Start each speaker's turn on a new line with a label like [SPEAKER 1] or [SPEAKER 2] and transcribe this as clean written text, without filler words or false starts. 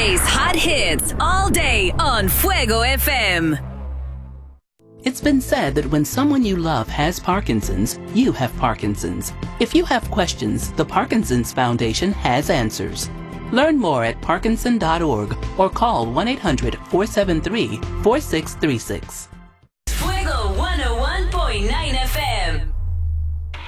[SPEAKER 1] plays hot hits all day on Fuego FM.
[SPEAKER 2] It's been said that when someone you love has Parkinson's, you have Parkinson's. If you have questions, the Parkinson's Foundation has answers. Learn more at parkinson.org or call 1-800-473-4636.